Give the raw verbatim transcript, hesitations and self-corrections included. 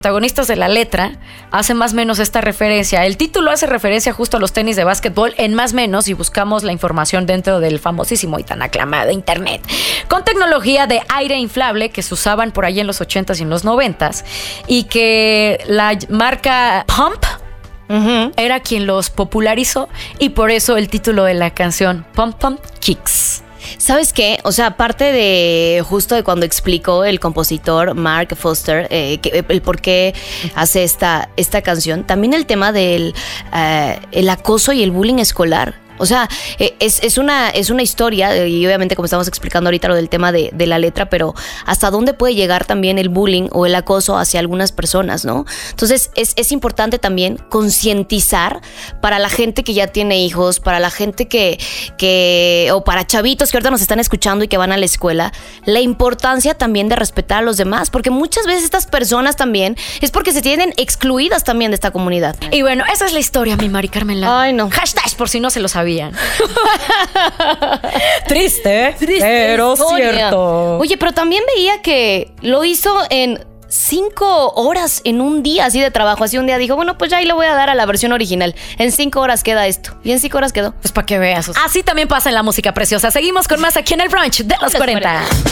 protagonistas de la letra hacen más o menos esta referencia. El título hace referencia justo a los tenis de básquetbol en más o menos y buscamos la información dentro del famosísimo y tan aclamado internet. Con tecnología de aire inflable que se usaban por ahí en los ochentas y en los noventas y que la marca Pump uh-huh. era quien los popularizó y por eso el título de la canción Pump Pump Kicks. ¿Sabes qué? O sea, aparte de justo de cuando explicó el compositor Mark Foster eh, que, el por qué hace esta, esta canción, también el tema del uh, el acoso y el bullying escolar. O sea, es, es, una, es una historia, y obviamente como estamos explicando ahorita lo del tema de, de la letra, pero hasta dónde puede llegar también el bullying o el acoso hacia algunas personas, ¿no? Entonces es, es importante también concientizar para la gente que ya tiene hijos, para la gente que, que, o para chavitos que ahorita nos están escuchando y que van a la escuela, la importancia también de respetar a los demás, porque muchas veces estas personas también es porque se tienen excluidas también de esta comunidad. Y bueno, esa es la historia, mi Mari Carmen. Ay, no. Hashtag por si no se lo sabía. Triste, Triste, pero historia. Cierto. Oye, pero también veía que lo hizo en cinco horas en un día así de trabajo. Así un día dijo, bueno, pues ya ahí le voy a dar a la versión original. En cinco horas queda esto. Y en cinco horas quedó. Pues para que veas. Así también pasa en la música preciosa. Seguimos con más aquí en el brunch de los cuarenta.